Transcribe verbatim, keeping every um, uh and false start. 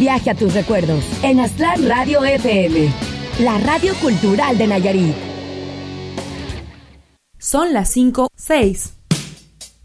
Viaje a tus recuerdos en Aztlán Radio F M, la radio cultural de Nayarit. Son las cinco, seis.